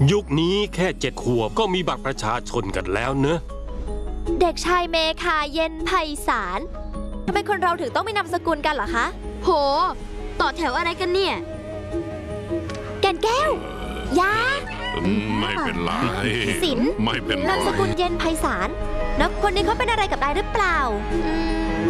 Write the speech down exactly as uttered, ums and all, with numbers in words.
ยุคนี้แค่เจ็ดขวบก็มีบัตรประชาชนกันแล้วเนอะเด็กชายเมคาเย็นไพศาลทำไมคนเราถึงต้องมีนามสกุลกันเหรอคะโหต่อแถวอะไรกันเนี่ยแก่นแก้ว ยาไม่เป็นไรสินไม่เป็นไรนามสกุลเย็นไพศาลแล้วคนนี้เขาเป็นอะไรกับนายหรือเปล่า